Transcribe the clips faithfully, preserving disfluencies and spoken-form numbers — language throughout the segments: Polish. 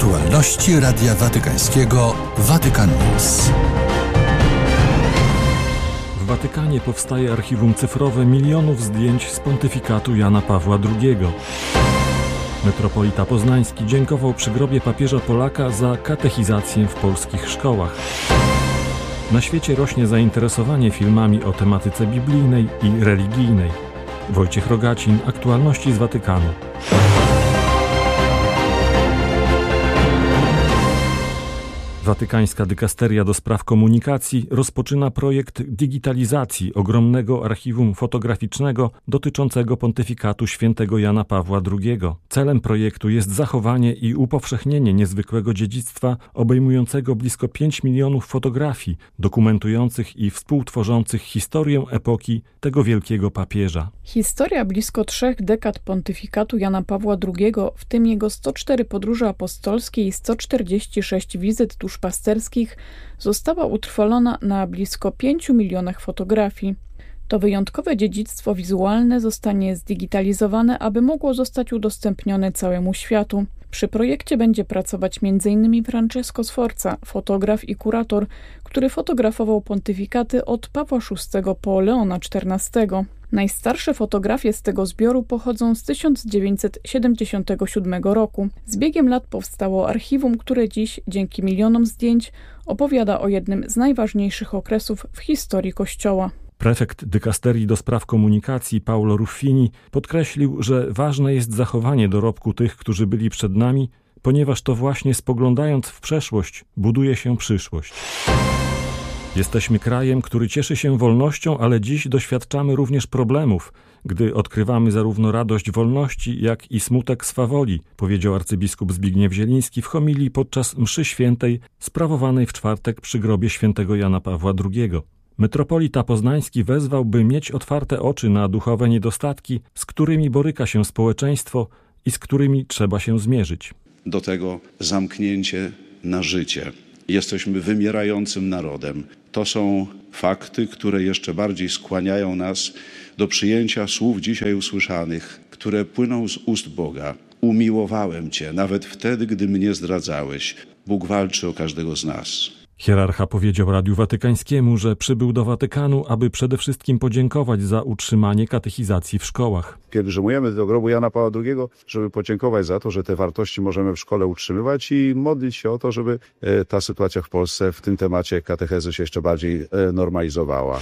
Aktualności Radia Watykańskiego Vatican News. W Watykanie powstaje archiwum cyfrowe milionów zdjęć z pontyfikatu Jana Pawła drugiego. Metropolita Poznański dziękował przy grobie papieża Polaka za katechizację w polskich szkołach. Na świecie rośnie zainteresowanie filmami o tematyce biblijnej i religijnej. Wojciech Rogacin, aktualności z Watykanu. Watykańska dykasteria do spraw komunikacji rozpoczyna projekt digitalizacji ogromnego archiwum fotograficznego dotyczącego pontyfikatu świętego Jana Pawła drugiego. Celem projektu jest zachowanie i upowszechnienie niezwykłego dziedzictwa obejmującego blisko pięć milionów fotografii, dokumentujących i współtworzących historię epoki tego wielkiego papieża. Historia blisko trzech dekad pontyfikatu Jana Pawła drugiego, w tym jego sto cztery podróże apostolskie i sto czterdzieści sześć wizyt duszpasterskich, została utrwalona na blisko pięciu milionach fotografii. To wyjątkowe dziedzictwo wizualne zostanie zdigitalizowane, aby mogło zostać udostępnione całemu światu. Przy projekcie będzie pracować między innymi Francesco Sforza, fotograf i kurator, który fotografował pontyfikaty od Pawła szóstego po Leona czternastego. Najstarsze fotografie z tego zbioru pochodzą z tysiąc dziewięćset siedemdziesiątego siódmego roku. Z biegiem lat powstało archiwum, które dziś, dzięki milionom zdjęć, opowiada o jednym z najważniejszych okresów w historii Kościoła. Prefekt dykasterii do spraw komunikacji Paolo Ruffini podkreślił, że ważne jest zachowanie dorobku tych, którzy byli przed nami, ponieważ to właśnie spoglądając w przeszłość buduje się przyszłość. Jesteśmy krajem, który cieszy się wolnością, ale dziś doświadczamy również problemów, gdy odkrywamy zarówno radość wolności, jak i smutek swawoli, powiedział arcybiskup Zbigniew Zieliński w homilii podczas mszy świętej sprawowanej w czwartek przy grobie świętego Jana Pawła drugiego. Metropolita Poznański wezwał, by mieć otwarte oczy na duchowe niedostatki, z którymi boryka się społeczeństwo i z którymi trzeba się zmierzyć. Do tego zamknięcie na życie. Jesteśmy wymierającym narodem. To są fakty, które jeszcze bardziej skłaniają nas do przyjęcia słów dzisiaj usłyszanych, które płyną z ust Boga. Umiłowałem Cię, nawet wtedy, gdy mnie zdradzałeś. Bóg walczy o każdego z nas. Hierarcha powiedział Radiu Watykańskiemu, że przybył do Watykanu, aby przede wszystkim podziękować za utrzymanie katechizacji w szkołach. Pielgrzymujemy do grobu Jana Pawła drugiego, żeby podziękować za to, że te wartości możemy w szkole utrzymywać i modlić się o to, żeby ta sytuacja w Polsce w tym temacie katechezy się jeszcze bardziej normalizowała.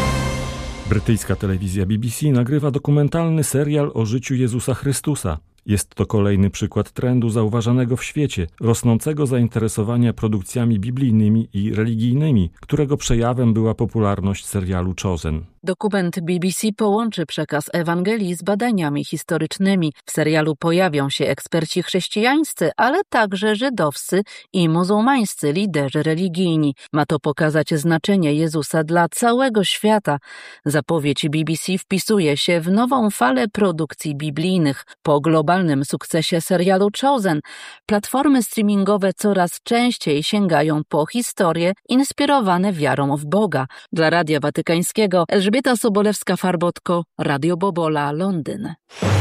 Brytyjska telewizja B B C nagrywa dokumentalny serial o życiu Jezusa Chrystusa. Jest to kolejny przykład trendu zauważanego w świecie, rosnącego zainteresowania produkcjami biblijnymi i religijnymi, którego przejawem była popularność serialu Chosen. Dokument B B C połączy przekaz Ewangelii z badaniami historycznymi. W serialu pojawią się eksperci chrześcijańscy, ale także żydowscy i muzułmańscy liderzy religijni. Ma to pokazać znaczenie Jezusa dla całego świata. Zapowiedź B B C wpisuje się w nową falę produkcji biblijnych. Po globalnym sukcesie serialu Chosen, platformy streamingowe coraz częściej sięgają po historie inspirowane wiarą w Boga. Dla Radia Watykańskiego Elżbieta Sobolewska-Farbotko, Radio Bobola, Londyn.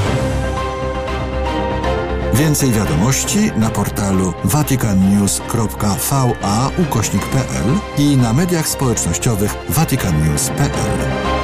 Więcej wiadomości na portalu vaticannews kropka va ukośnik p l i na mediach społecznościowych vaticannews kropka p l.